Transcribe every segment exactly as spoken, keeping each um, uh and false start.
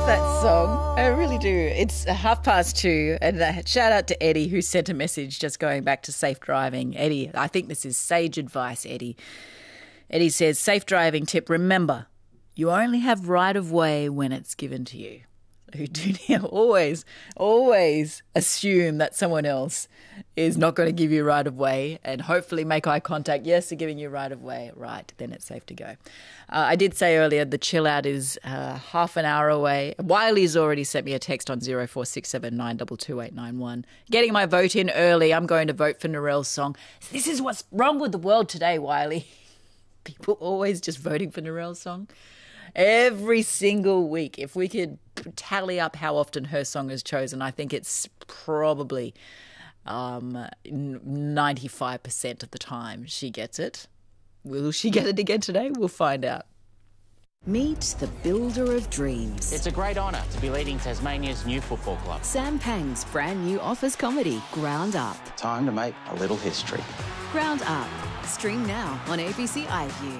love that song. I really do. It's half past two, and uh, shout out to Eddie who sent a message just going back to safe driving. Eddie, I think this is sage advice, Eddie. Eddie says, safe driving tip, remember, you only have right of way when it's given to you. Who do always, always assume that someone else is not going to give you right of way and hopefully make eye contact. Yes, they're giving you right of way. Right, then it's safe to go. Uh, I did say earlier the chill out is uh, half an hour away. Wiley's already sent me a text on zero four six seven nine two two eight nine one. Getting my vote in early. I'm going to vote for Narelle's song. This is what's wrong with the world today, Wiley. People always just voting for Narelle's song. Every single week, if we could tally up how often her song is chosen, I think it's probably um, ninety-five percent of the time she gets it. Will she get it again today? We'll find out. Meet the builder of dreams. It's a great honour to be leading Tasmania's new football club. Sam Pang's brand new office comedy, Ground Up. Time to make a little history. Ground Up. Stream now on A B C iView.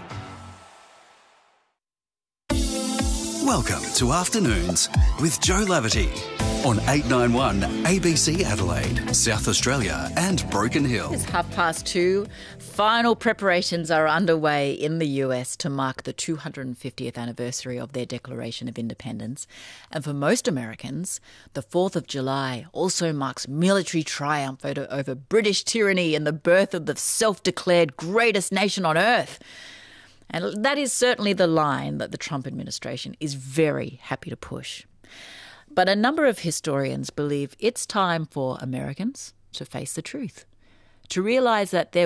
Welcome to Afternoons with Joe Laverty on eight nine one A B C Adelaide, South Australia and Broken Hill. It's half past two. Final preparations are underway in the U S to mark the two hundred fiftieth anniversary of their Declaration of Independence. And for most Americans, the fourth of July also marks military triumph over, over British tyranny and the birth of the self-declared greatest nation on earth. And that is certainly the line that the Trump administration is very happy to push. But a number of historians believe it's time for Americans to face the truth, to realise that there